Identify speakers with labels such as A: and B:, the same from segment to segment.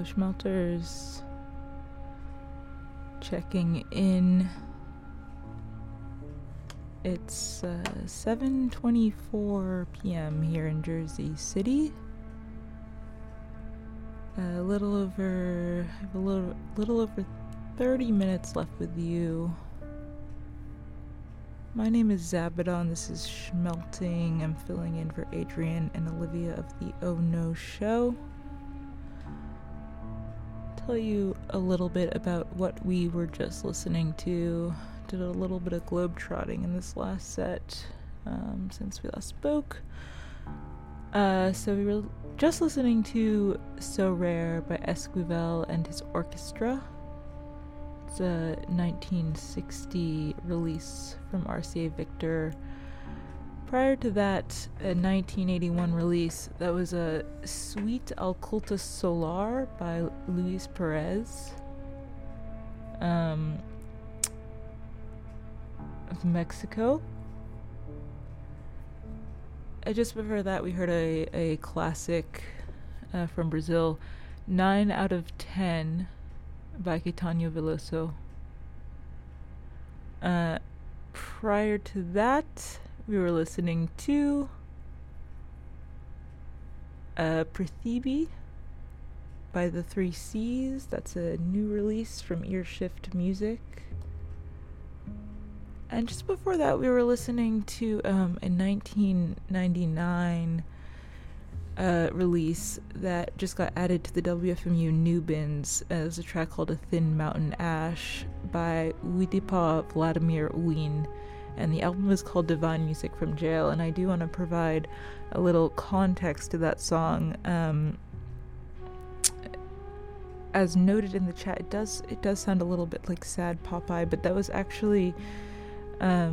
A: Schmelters checking in. It's 7:24 p.m. here in Jersey City. A little over 30 minutes left with you. My name is Zabadon. This is Schmelting. I'm filling in for Adrian and Olivia of the Oh No Show. Tell you a little bit about what we were just listening to. Did a little bit of globetrotting in this last set since we last spoke. So we were just listening to So Rare by Esquivel and his orchestra. It's a 1960 release from RCA Victor. Prior to that, a 1981 release that was a Suite al Culto Solar by Luis Perez of Mexico. Just before that, we heard a classic from Brazil, 9 out of 10 by Caetano Veloso. Prior to that, we were listening to Prithibi by the Three C's. That's a new release from Earshift Music. And just before that, we were listening to a 1999 release that just got added to the WFMU New Bins. It was a track called A Thin Mountain Ash by Widipa Vladimir Uin. And the album is called Divine Music from Jail. And I do want to provide a little context to that song. As noted in the chat, it does sound a little bit like sad Popeye, but that was actually a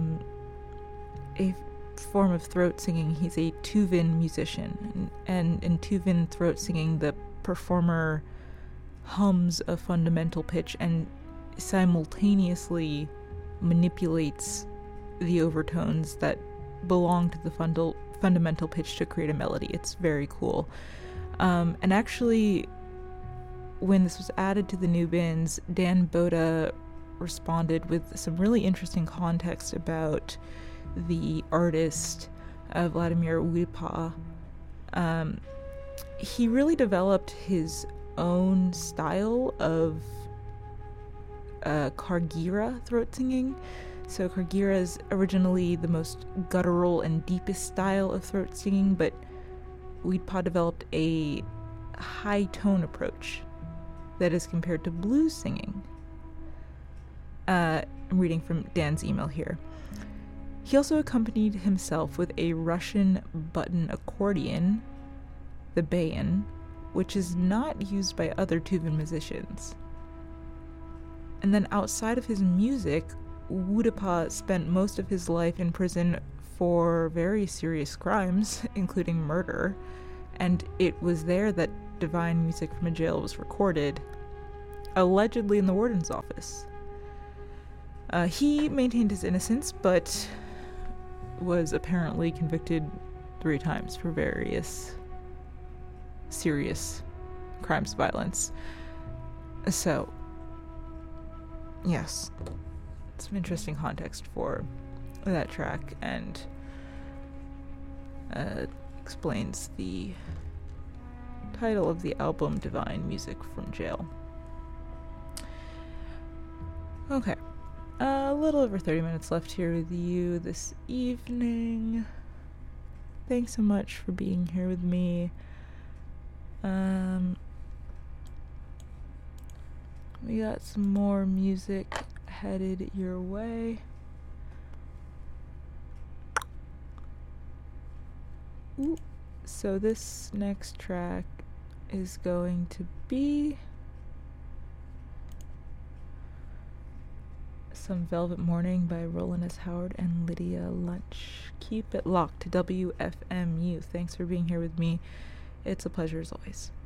A: form of throat singing. He's a Tuvan musician, and in Tuvan throat singing, the performer hums a fundamental pitch and simultaneously manipulates the overtones that belong to the fundamental pitch to create a melody. It's very cool. And actually, when this was added to the New Bins, Dan Boda responded with some really interesting context about the artist Vladimir Widipa. He really developed his own style of Kargira throat singing. So Kargira is originally the most guttural and deepest style of throat singing, but Widipa developed a high tone approach that is compared to blues singing. I'm reading from Dan's email here. He also accompanied himself with a Russian button accordion, the bayan, which is not used by other Tuvan musicians. And then outside of his music, Widipa spent most of his life in prison for very serious crimes, including murder, and it was there that Divine Music from a Jail was recorded, allegedly in the warden's office. He maintained his innocence, but was apparently convicted 3 times for various serious crimes of violence. So, yes, some interesting context for that track, and explains the title of the album, Divine Music from Jail. Okay. A little over 30 minutes left here with you this evening. Thanks so much for being here with me. We got some more music headed your way. Ooh. So this next track is going to be some Velvet Morning by Roland S. Howard and Lydia Lunch. Keep it locked to WFMU. Thanks for being here with me. It's a pleasure as always.